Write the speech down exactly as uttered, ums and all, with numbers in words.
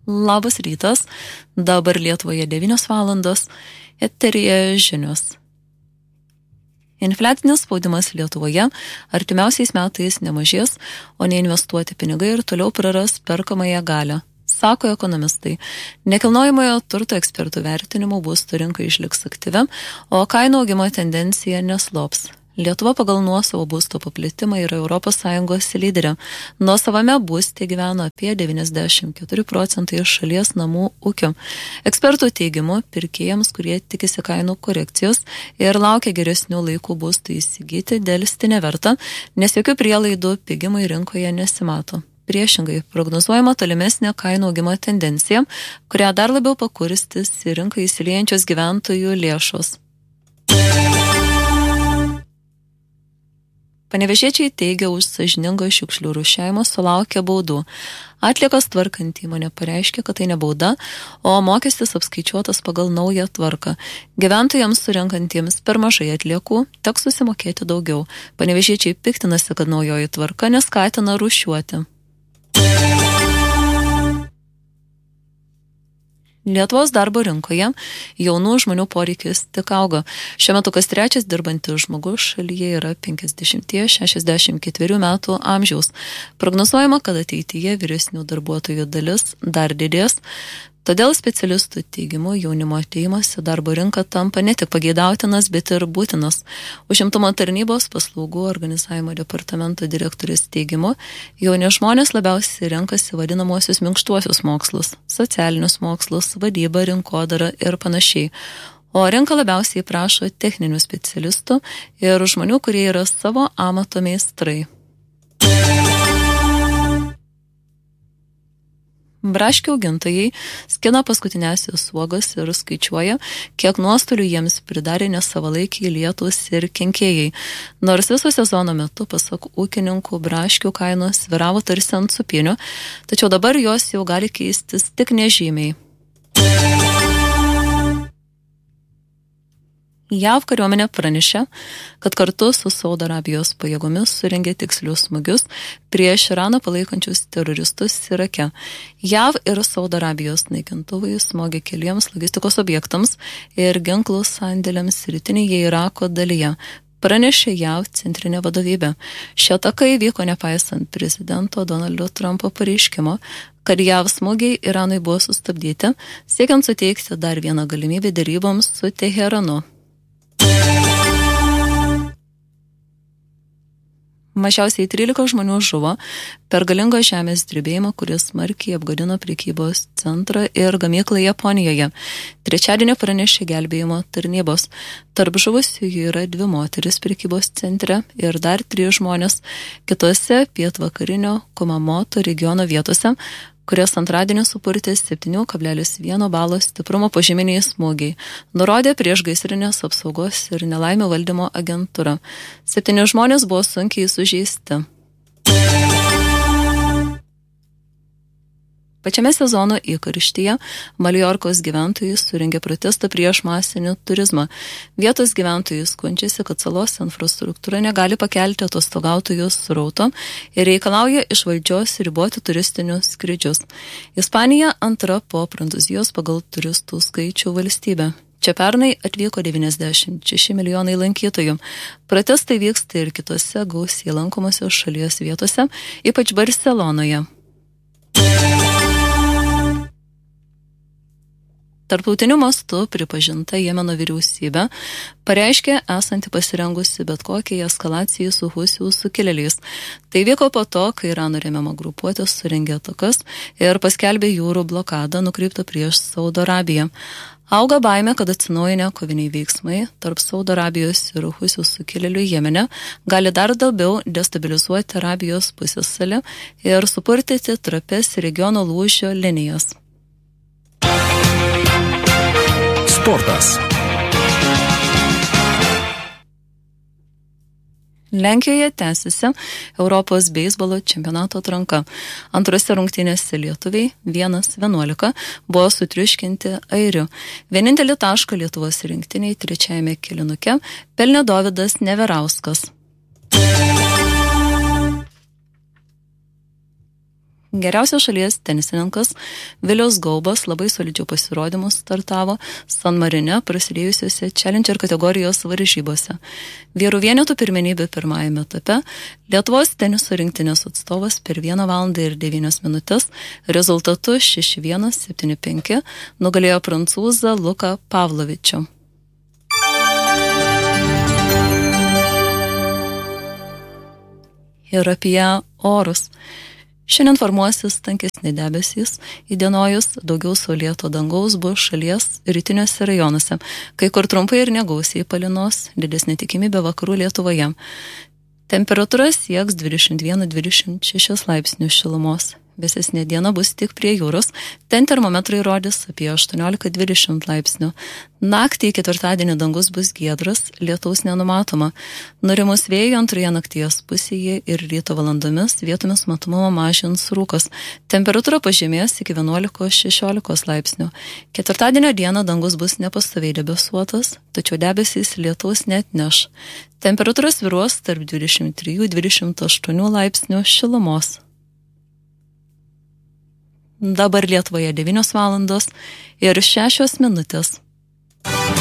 Labas rytas, dabar Lietuvoje devynios valandos, eteryje žinios. Infliacinis spaudimas Lietuvoje artimiausiais metais nemažės, o neinvestuoti pinigai ir toliau praras perkamąją galią, sako ekonomistai. Nekilnojamojo turto ekspertų vertinimu būstų rinka išliks aktyvi, o kainų augimo tendencija neslops. Lietuva pagal nuosavo būsto paplitimą yra Europos Sąjungos lyderė. Nuosavame būste gyvena apie devyniasdešimt keturi procentai šalies namų ūkio. Ekspertų teigimu, pirkėjams, kurie tikisi kainų korekcijos ir laukia geresnių laikų būstų įsigyti, dėlsti neverta, nes jokių prielaidų pigimai rinkoje nesimato. Priešingai, prognozuojama tolimesnė kainų augimo tendencija, kurią dar labiau pakurstis į rinką įsiliejančios gyventojų lėšos. Panevėžiečiai teigia, už sąžiningą šiukšlių rūšiavimą sulaukia baudų. Atliekas tvarkant įmonė pareiškė, kad tai ne bauda, o mokestis apskaičiuotas pagal naują tvarką. Gyventojams surenkantiems per mažai atliekų teks susimokėti daugiau. Panevėžiečiai piktinasi, kad naujoji tvarka neskatina rūšiuoti. Lietuvos darbo rinkoje jaunų žmonių poreikis tik auga. Šiuo metu kas trečias dirbantis žmogus šalyje yra penkiasdešimt šešiasdešimt ketverių metų amžiaus. Prognozuojama, kad ateityje vyresnių darbuotojų dalis dar didės. Todėl specialistų teigimu jaunimo atėjimas į darbo rinką tampa ne tik pageidautinas, bet ir būtinas. Užimtumo tarnybos paslaugų organizavimo departamento direktorės teigimu, jauni žmonės labiausiai renkasi vadinamosius minkštuosius mokslus, socialinius mokslus, vadybą, rinkodarą ir panašiai. O rinka labiausiai prašo techninių specialistų ir žmonių, kurie yra savo amato meistrai. Braškių augintojai skina paskutinėsias uogas ir skaičiuoja, kiek nuostolių jiems pridarė nesavalaikiai lietūs ir kenkėjai. Nors viso sezono metu, pasak ūkininkų, braškių kainos sviravo tarsi ant supinių, tačiau dabar jos jau gali keistis tik nežymiai. JAV kariuomenė pranešė, kad kartu su Saudo Arabijos pajėgomis surengė tikslius smūgius prieš Iraną palaikančius teroristus Irake. JAV ir Saudo Arabijos naikintuvai smogė keliems logistikos objektams ir ginklų sandėliams rytinėje Irako dalyje, pranešė JAV centrinė vadovybė. Šie atakai vyko nepaisant prezidento Donaldo Trumpo pareiškimo, kad JAV smūgiai Iranui buvo sustabdyti, siekiant suteikti dar vieną galimybę deryboms su Teheranu. Mažiausiai trylika žmonių žuvo per galingą žemės drebėjimą, kuris smarkiai apgadino prekybos centrą ir gamyklą Japonijoje. Trečiadienį pranešė gelbėjimo tarnybos. Tarp žuvusiųjų yra dvi moteris prekybos centre ir dar trys žmonės kitose pietvakarinio Kumamoto regiono vietose, kurias antradienį supurtė septyni kablelis vienas balo stiprumo požeminiai smūgiai, nurodė priešgaisrinės apsaugos ir nelaimių valdymo agentūra. Septyni žmonės buvo sunkiai sužeisti. Pačiame sezono įkarštyje Maljorkos gyventojai surengė protestą prieš masinį turizmą. Vietos gyventojai skundžiasi, kad salos infrastruktūra negali pakelti atostogautojų srauto ir reikalauja iš valdžios riboti turistinius skrydžius. Ispanija antra po Prancūzijos pagal turistų skaičių valstybė. Čia pernai atvyko devyniasdešimt šeši milijonai lankytojų. Protestai vyksta ir kitose gausiai lankomose šalies vietose, ypač Barcelonoje. Tarptautiniu mastu pripažinta Jemeno vyriausybė pareiškė esanti pasirengusi bet kokiai eskalacijai su Husių sukilėliais. Tai vyko po to, kai Irano remiama grupuotė surengė atakas ir paskelbė jūrų blokadą nukreiptą prieš Saudo Arabiją. Auga baimė, kad atsinaujinę koviniai veiksmai tarp Saudo Arabijos ir Husių sukilėlių Jemene gali dar labiau destabilizuoti Arabijos pusiasalį ir supurtyti trapes regiono lūžio linijas. Sportas. Lenkijoje tęsiasi Europos beisbolo čempionato atranka. Antrose rungtynėse lietuviai vienas vienuolika buvo sutriuškinti airių. Vienintelį tašką Lietuvos rinktiniai trečiajame kėlinuke pelnė Dovydas Neverauskas. Geriausias šalies tenisininkas Vilius Gaubas labai solidžių pasirodymų startavo San Marine prasidėjusiuose Challenger kategorijos varžybose. Vyrų vienetų pirmenybė pirmajame etape Lietuvos teniso rinktinės atstovas per vieną valandą ir devynias minutės rezultatu šeši vienas septyni penki nugalėjo prancūzą Luką Pavlovičių. Ir apie orus. Šiandien formuosis tankesni debesys, įdienojus daugiau saulėto dangaus bus šalies rytiniuose rajonuose, kai kur trumpai ir negausiai palynos, didesnė tikimybė vakarų Lietuvoje. Temperatūra sieks dvidešimt vienas dvidešimt šeši laipsnių šilumos. Vėsesnė diena bus tik prie jūros, ten termometrai rodys apie aštuoniolika dvidešimt laipsnių. Naktį ketvirtadienį dangus bus giedras, lietaus nenumatoma. Nurimus vėjų antroje nakties pusėje ir ryto valandomis vietomis matomumą mažins rūkas. Temperatūra pažemės iki vienuolika šešiolika laipsnių. Ketvirtadienio dieną dangus bus nepastoviai debesuotas, tačiau debesys lietaus neatneš. Temperatūra svyruos tarp dvidešimt trijų dvidešimt aštuonių laipsnių šilumos. Dabar Lietuvoje devynios valandos ir šešios minutės.